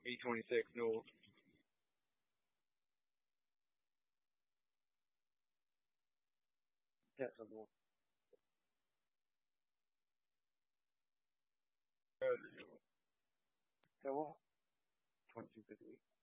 E26 North. That's the one. So what? 2250.